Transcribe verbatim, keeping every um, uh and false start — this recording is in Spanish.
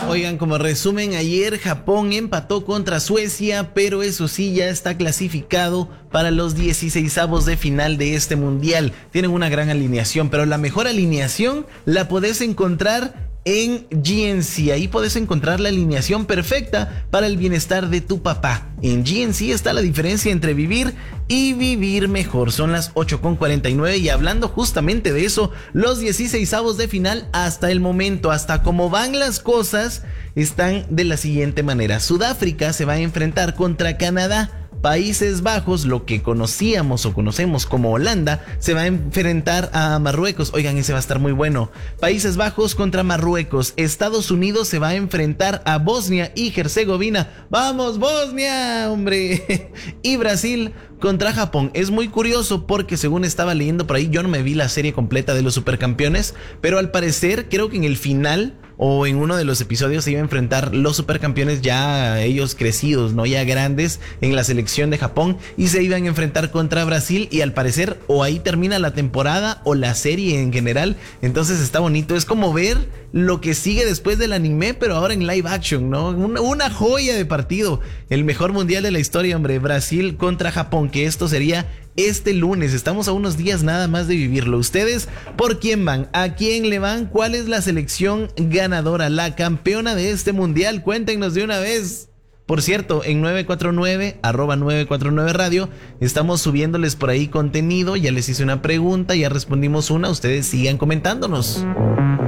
Oigan, como resumen, ayer Japón empató contra Suecia, pero eso sí, ya está clasificado para los dieciseisavos de final de este mundial. Tienen una gran alineación, pero la mejor alineación la podés encontrar en G N C. Ahí podés encontrar la alineación perfecta para el bienestar de tu papá. En G N C está la diferencia entre vivir y vivir mejor. Son las ocho con cuarenta y nueve y hablando justamente de eso, los dieciseisavos de final hasta el momento, hasta cómo van las cosas, están de la siguiente manera. Sudáfrica se va a enfrentar contra Canadá. Países Bajos, lo que conocíamos o conocemos como Holanda, se va a enfrentar a Marruecos. Oigan, ese va a estar muy bueno. Países Bajos contra Marruecos. Estados Unidos se va a enfrentar a Bosnia y Herzegovina. ¡Vamos, Bosnia, hombre! Y Brasil contra Japón. Es muy curioso porque según estaba leyendo por ahí, yo no me vi la serie completa de los supercampeones, pero al parecer creo que en el final o en uno de los episodios se iba a enfrentar los supercampeones ya ellos crecidos, ¿no? Ya grandes en la selección de Japón y se iban a enfrentar contra Brasil y al parecer o ahí termina la temporada o la serie en general. Entonces está bonito, es como ver lo que sigue después del anime, pero ahora en live action, ¿no? Una, una joya de partido, el mejor mundial de la historia, hombre, Brasil contra Japón, que esto sería este lunes. Estamos a unos días nada más de vivirlo. ¿Ustedes por quién van? ¿A quién le van? ¿Cuál es la selección ganadora, la campeona de este mundial? Cuéntenos de una vez. Por cierto, en nueve cuatro nueve, arroba nueve cuatro nueve radio, estamos subiéndoles por ahí contenido. Ya les hice una pregunta, ya respondimos una. Ustedes sigan comentándonos.